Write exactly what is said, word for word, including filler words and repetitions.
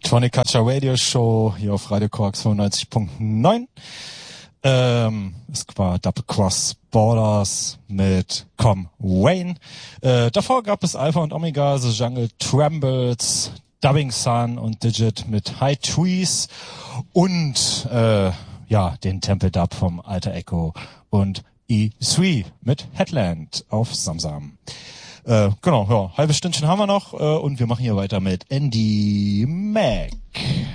Electronic Culture Radio Show hier auf Radio Korax fünfundneunzig Komma neun. Ähm, es war Double Cross Borders mit Com Wayne. Äh, davor gab es Alpha und Omega, The Jungle Trembles, Dubbing Sun und Digit mit High Trees und äh, ja, den Temple Dub vom Alter Echo und E drei mit Headland auf Samsam. Äh, genau, ja, halbes Stündchen haben wir noch äh, und wir machen hier weiter mit Andy Mack.